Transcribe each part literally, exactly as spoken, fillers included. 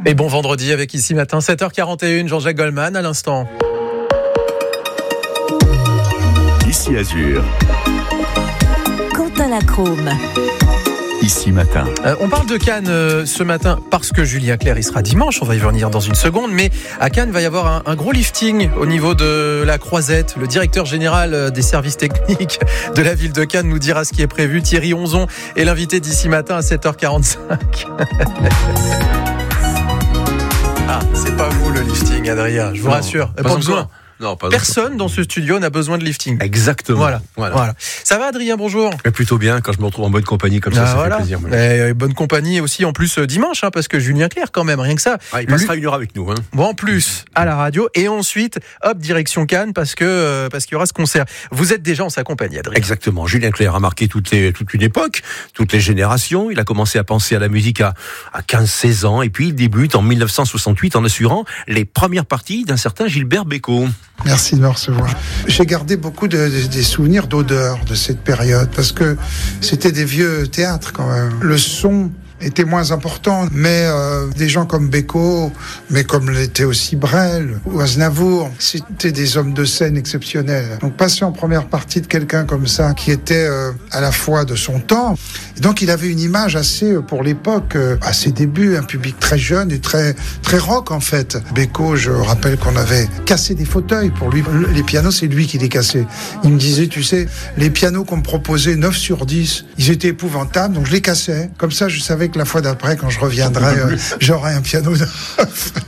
Et bon vendredi avec Ici Matin, sept heures quarante et une, Jean-Jacques Goldman à l'instant. Ici Azur. Quentin Lacrome. Ici Matin. Euh, on parle de Cannes euh, ce matin parce que Julien Clerc il sera dimanche, on va y revenir dans une seconde, mais à Cannes il va y avoir un, un gros lifting au niveau de la Croisette. Le directeur général des services techniques de la ville de Cannes nous dira ce qui est prévu. Thierry Onzon est l'invité d'Ici Matin à sept heures quarante-cinq. Ah, c'est pas vous le lifting, Adrien, je vous non, rassure. Pas, pas pas besoin. Non, pas Personne encore. dans ce studio n'a besoin de lifting. Exactement. Voilà. Voilà. voilà. Ça va, Adrien, bonjour. Mais plutôt bien quand je me retrouve en bonne compagnie comme ça, Ah, ça voilà. fait plaisir. Et bonne compagnie aussi en plus euh, dimanche, hein, parce que Julien Clerc quand même, rien que ça. Ah, il passera Lui... une heure avec nous. Hein. Bon, en plus à la radio et ensuite, hop, direction Cannes parce que euh, parce qu'il y aura ce concert. Vous êtes déjà en sa compagnie, Adrien. Exactement. Julien Clerc a marqué toutes les, toute une époque, toutes les générations. Il a commencé à penser à la musique à, à quinze seize ans et puis il débute en dix-neuf cent soixante-huit en assurant les premières parties d'un certain Gilbert Bécaud. Merci de me recevoir. J'ai gardé beaucoup de, de, des souvenirs d'odeur de cette période parce que c'était des vieux théâtres quand même. Le son était moins important, mais euh, des gens comme Bécaud, mais comme l'était aussi Brel ou Aznavour, c'était des hommes de scène exceptionnels. Donc passer en première partie de quelqu'un comme ça, qui était euh, à la fois de son temps, et donc il avait une image assez, pour l'époque, euh, à ses débuts, un public très jeune et très très rock en fait. Bécaud, je rappelle qu'on avait cassé des fauteuils pour lui. Les pianos, c'est lui qui les cassait. Il me disait, tu sais, les pianos qu'on me proposait, neuf sur dix, ils étaient épouvantables, donc je les cassais. Comme ça, je savais que la fois d'après, quand je reviendrai, euh, j'aurai un piano neuf.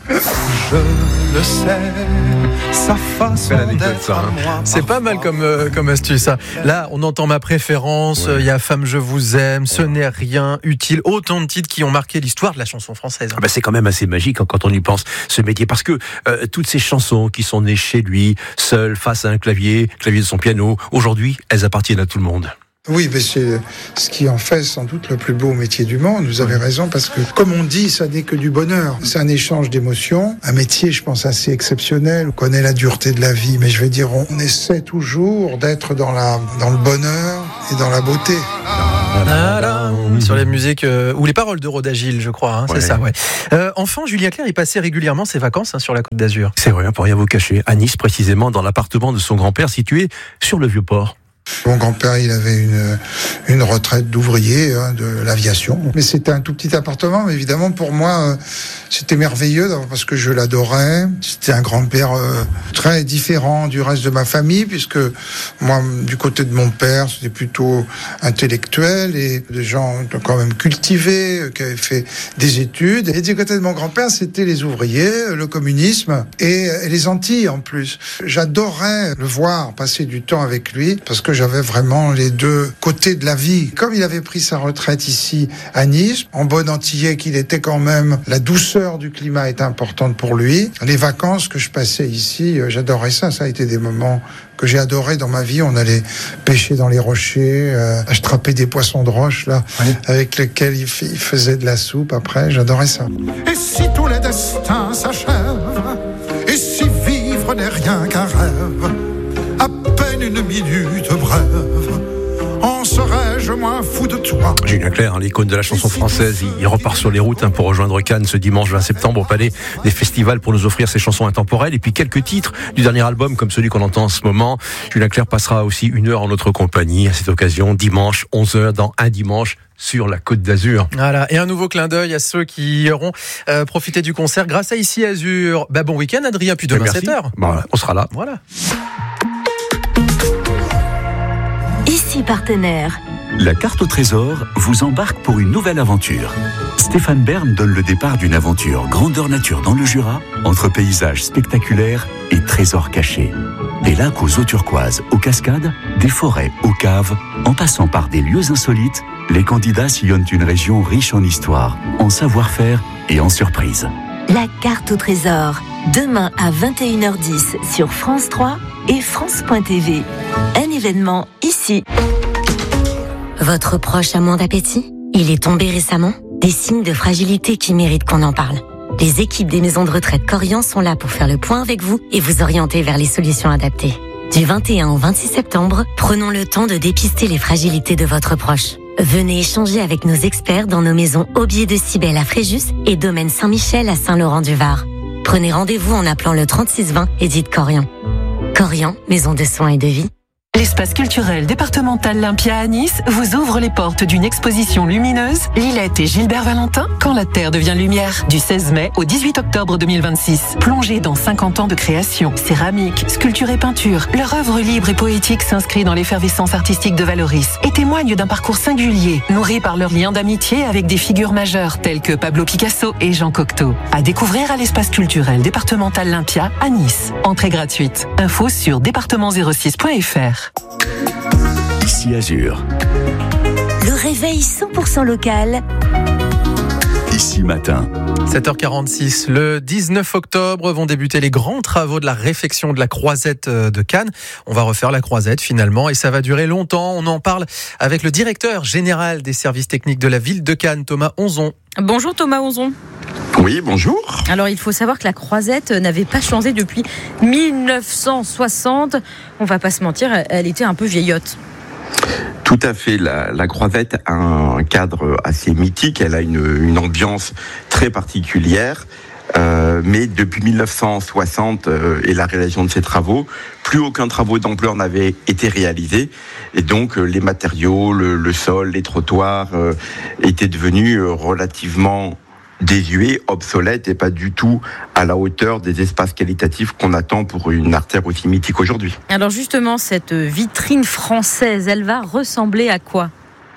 Je le sais, sa façon d'être à moi. C'est pas mal comme, euh, comme astuce, ça. Là, on entend ma préférence, il ouais. y a Femme, je vous aime, Ce ouais. n'est rien, Utile, autant de titres qui ont marqué l'histoire de la chanson française. Ah bah c'est quand même assez magique hein, quand on y pense, ce métier, parce que euh, toutes ces chansons qui sont nées chez lui, seul, face à un clavier, clavier de son piano, aujourd'hui, elles appartiennent à tout le monde. Oui, mais c'est ce qui en fait sans doute le plus beau métier du monde. Vous avez raison, parce que, comme on dit, ça n'est que du bonheur. C'est un échange d'émotions. Un métier, je pense, assez exceptionnel. On connaît la dureté de la vie, mais je vais dire, on essaie toujours d'être dans la, dans le bonheur et dans la beauté. Voilà. Sur les musiques, euh, ou les paroles de Rodagil, je crois, hein, ouais. c'est ça, ouais. Euh, enfant, Julien Clerc, il passait régulièrement ses vacances hein, sur la Côte d'Azur. C'est vrai, pour rien vous cacher. À Nice, précisément, dans l'appartement de son grand-père, situé sur le Vieux-Port. Mon grand-père, il avait une, une retraite d'ouvrier hein, de l'aviation. Mais c'était un tout petit appartement, mais évidemment, pour moi, euh, c'était merveilleux parce que je l'adorais. C'était un grand-père euh, très différent du reste de ma famille, puisque moi, du côté de mon père, c'était plutôt intellectuel et des gens quand même cultivés, qui avaient fait des études. Et du côté de mon grand-père, c'était les ouvriers, le communisme et, et les Antilles en plus. J'adorais le voir, passer du temps avec lui, parce que j'avais vraiment les deux côtés de la vie. Comme il avait pris sa retraite ici à Nice, en bon antillais qu'il était quand même, la douceur du climat était importante pour lui. Les vacances que je passais ici, j'adorais ça. Ça a été des moments que j'ai adorés dans ma vie. On allait pêcher dans les rochers, euh, attraper des poissons de roche là, oui. avec lesquels il, f- il faisait de la soupe après. J'adorais ça. Et si tous les destins s'achèvent, et si vivre n'est rien qu'un rêve, à peine une minute brève, en serais-je moins fou de toi. Julien Clerc, hein, l'icône de la chanson française, il, il repart sur les routes hein, pour rejoindre Cannes ce dimanche vingt septembre au Palais des Festivals pour nous offrir ses chansons intemporelles et puis quelques titres du dernier album comme celui qu'on entend en ce moment. Julien Clerc passera aussi une heure en notre compagnie à cette occasion, dimanche onze heures dans Un Dimanche sur la Côte d'Azur. Voilà, et un nouveau clin d'œil à ceux qui auront euh, profité du concert grâce à Ici Azur. Bah, bon week-end Adrien, puis demain sept heures. Bah, on sera là. Voilà. Ici partenaire. La carte au trésor vous embarque pour une nouvelle aventure. Stéphane Bern donne le départ d'une aventure grandeur nature dans le Jura, entre paysages spectaculaires et trésors cachés. Des lacs aux eaux turquoises, aux cascades, des forêts aux caves, en passant par des lieux insolites, les candidats sillonnent une région riche en histoire, en savoir-faire et en surprises. La carte au trésor, demain à vingt et une heures dix sur France trois et France point T V. Un événement ici. Votre proche a moins d'appétit ? Il est tombé récemment ? Des signes de fragilité qui méritent qu'on en parle. Les équipes des maisons de retraite Corian sont là pour faire le point avec vous et vous orienter vers les solutions adaptées. Du vingt et un au vingt-six septembre, prenons le temps de dépister les fragilités de votre proche. Venez échanger avec nos experts dans nos maisons Aubier de Cybèle à Fréjus et Domaine Saint-Michel à Saint-Laurent-du-Var. Prenez rendez-vous en appelant le trente-six vingt et dites Corian. Corian, maison de soins et de vie. L'espace culturel départemental Lympia à Nice vous ouvre les portes d'une exposition lumineuse Lilette et Gilbert Valentin, Quand la Terre devient lumière, du seize mai au dix-huit octobre deux mille vingt-six. Plongez dans cinquante ans de création, céramique, sculpture et peinture. Leur œuvre libre et poétique s'inscrit dans l'effervescence artistique de Valoris et témoigne d'un parcours singulier, nourri par leur lien d'amitié avec des figures majeures telles que Pablo Picasso et Jean Cocteau. À découvrir à l'espace culturel départemental Lympia à Nice. Entrée gratuite. Info sur département zéro six point f r. Ici Azur. Le réveil cent pour cent local. Ici Matin. sept heures quarante-six, le dix-neuf octobre vont débuter les grands travaux de la réfection de la croisette de Cannes. On va refaire la croisette finalement et ça va durer longtemps. On en parle avec le directeur général des services techniques de la ville de Cannes, Thomas Onzon. Bonjour Thomas Onzon. Oui, bonjour. Alors il faut savoir que la croisette n'avait pas changé depuis dix-neuf cent soixante. On va pas se mentir, elle était un peu vieillotte. Tout à fait. La, la croisette a un cadre assez mythique. Elle a une, une ambiance très particulière. Euh, mais depuis dix-neuf cent soixante euh, et la réalisation de ces travaux, plus aucun travaux d'ampleur n'avait été réalisé. Et donc euh, les matériaux, le, le sol, les trottoirs euh, étaient devenus euh, relativement désuet, obsolète et pas du tout à la hauteur des espaces qualitatifs qu'on attend pour une artère aussi mythique aujourd'hui. Alors justement, cette vitrine française, elle va ressembler à quoi ?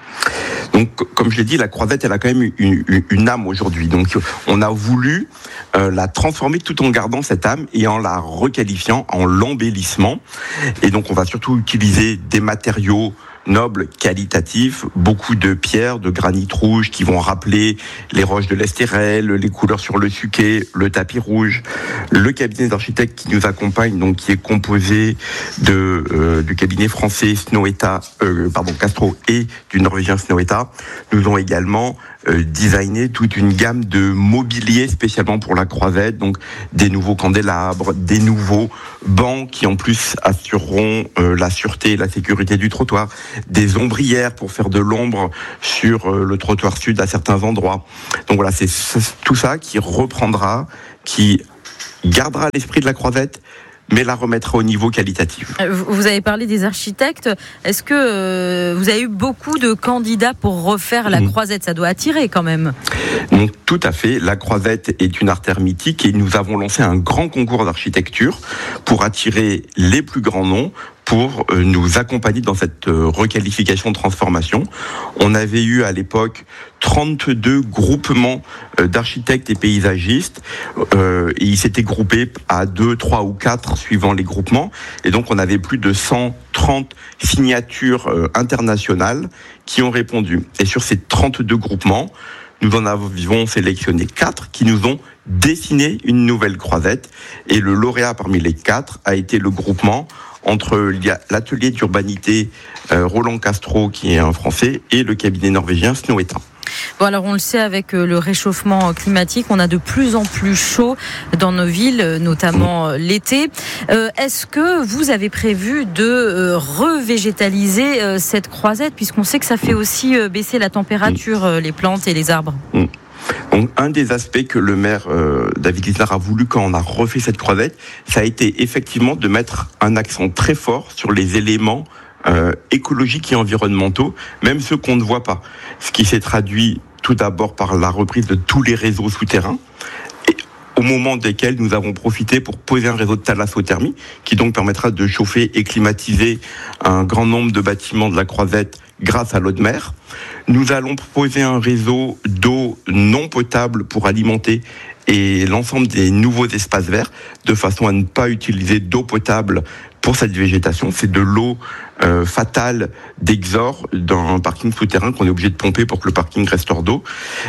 Donc, comme je l'ai dit, la croisette, elle a quand même une, une, une âme aujourd'hui. Donc, on a voulu euh, la transformer tout en gardant cette âme et en la requalifiant, en l'embellissement. Et donc, on va surtout utiliser des matériaux nobles, qualitatifs, beaucoup de pierres, de granit rouge qui vont rappeler les roches de l'Estérel, les couleurs sur le Suquet, le tapis rouge. Le cabinet d'architectes qui nous accompagne, donc qui est composé de euh, du cabinet français Snøhetta, euh, pardon Castro et du norvégien Snøhetta, nous ont également euh, designé toute une gamme de mobilier spécialement pour la croisette, donc des nouveaux candélabres, des nouveaux bancs qui en plus assureront euh, la sûreté et la sécurité du trottoir, des ombrières pour faire de l'ombre sur euh, le trottoir sud à certains endroits. Donc voilà, c'est, c'est tout ça qui reprendra, qui gardera l'esprit de la croisette, mais la remettra au niveau qualitatif. Vous avez parlé des architectes. Est-ce que euh, vous avez eu beaucoup de candidats pour refaire la mmh. croisette ? Ça doit attirer quand même. Donc, tout à fait. La croisette est une artère mythique et nous avons lancé un grand concours d'architecture pour attirer les plus grands noms, pour nous accompagner dans cette requalification, transformation. On avait eu à l'époque trente-deux groupements d'architectes et paysagistes euh, et ils s'étaient groupés à deux, trois ou quatre suivant les groupements. Et donc on avait plus de cent trente signatures euh, internationales qui ont répondu. Et sur ces trente-deux groupements, nous en avons sélectionné quatre qui nous ont dessiné une nouvelle croisette. Et le lauréat parmi les quatre a été le groupement entre l'atelier d'urbanité euh, Roland Castro, qui est un Français, et le cabinet norvégien Snøhetta. Bon, alors on le sait, avec le réchauffement climatique, on a de plus en plus chaud dans nos villes, notamment mmh. l'été. Euh, est-ce que vous avez prévu de euh, revégétaliser euh, cette croisette, puisqu'on sait que ça fait aussi euh, baisser la température, euh, les plantes et les arbres ? mmh. Donc, un des aspects que le maire euh, David Lisnard a voulu quand on a refait cette croisette, ça a été effectivement de mettre un accent très fort sur les éléments euh, écologiques et environnementaux, même ceux qu'on ne voit pas. Ce qui s'est traduit tout d'abord par la reprise de tous les réseaux souterrains, et au moment desquels nous avons profité pour poser un réseau de thalassothermie, qui donc permettra de chauffer et climatiser un grand nombre de bâtiments de la croisette grâce à l'eau de mer. Nous allons proposer un réseau d'eau non potable pour alimenter et l'ensemble des nouveaux espaces verts, de façon à ne pas utiliser d'eau potable pour cette végétation. C'est de l'eau euh, fatale d'Exor dans un parking souterrain qu'on est obligé de pomper pour que le parking reste hors d'eau.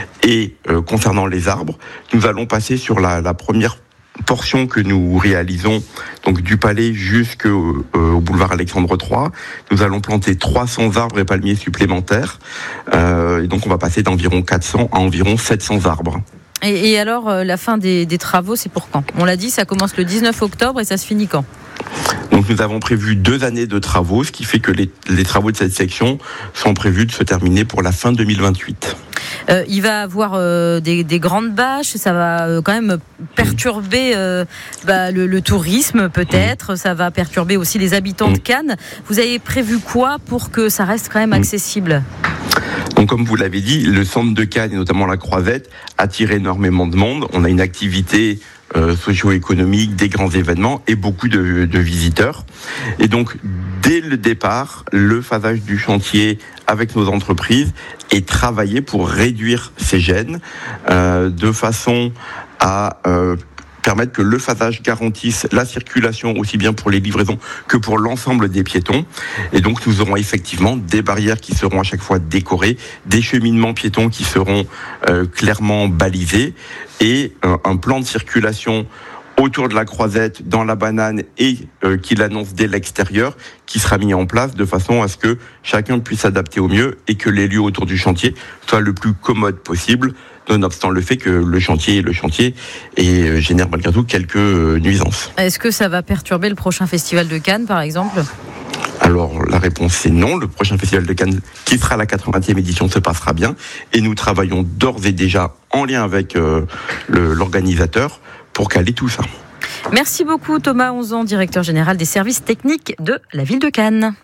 Et euh, concernant les arbres, nous allons passer sur la, la première portion que nous réalisons, donc du Palais jusqu'au euh, boulevard Alexandre trois. Nous allons planter trois cents arbres et palmiers supplémentaires. Euh, et donc on va passer d'environ quatre cents à environ sept cents arbres. Et, et alors, euh, la fin des, des travaux, c'est pour quand ? On l'a dit, ça commence le dix-neuf octobre et ça se finit quand ? Donc nous avons prévu deux années de travaux, ce qui fait que les, les travaux de cette section sont prévus de se terminer pour la fin deux mille vingt-huit. Euh, il va avoir euh, des, des grandes bâches, ça va euh, quand même perturber euh, bah, le, le tourisme peut-être, ça va perturber aussi les habitants de Cannes. Vous avez prévu quoi pour que ça reste quand même accessible ? Donc comme vous l'avez dit, le centre de Cannes et notamment la Croisette attire énormément de monde. On a une activité euh, socio-économique, des grands événements et beaucoup de, de visiteurs. Et donc dès le départ, le phasage du chantier avec nos entreprises est travaillé pour réduire ces gênes euh, de façon à euh, permettre que le phasage garantisse la circulation aussi bien pour les livraisons que pour l'ensemble des piétons. Et donc nous aurons effectivement des barrières qui seront à chaque fois décorées, des cheminements piétons qui seront euh, clairement balisés et euh, un plan de circulation autour de la Croisette, dans la Banane et euh, qui l'annonce dès l'extérieur, qui sera mis en place de façon à ce que chacun puisse s'adapter au mieux et que les lieux autour du chantier soient le plus commodes possible, nonobstant le fait que le chantier est le chantier et euh, génère malgré tout quelques euh, nuisances. Est-ce que ça va perturber le prochain festival de Cannes, par exemple ? Alors la réponse est non. Le prochain festival de Cannes, qui sera la quatre-vingtième édition, se passera bien et nous travaillons d'ores et déjà en lien avec euh, le, l'organisateur pour caler tout ça. Merci beaucoup Thomas Onzan, directeur général des services techniques de la ville de Cannes.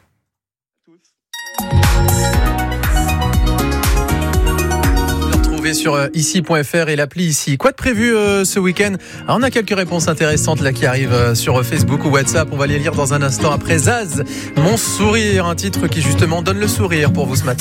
Retrouvez sur ici point f r et l'appli ici. Quoi de prévu euh, ce week-end ? Alors, on a quelques réponses intéressantes là qui arrivent euh, sur Facebook ou WhatsApp. On va les lire dans un instant après Zaz. Mon sourire, un titre qui justement donne le sourire pour vous ce matin.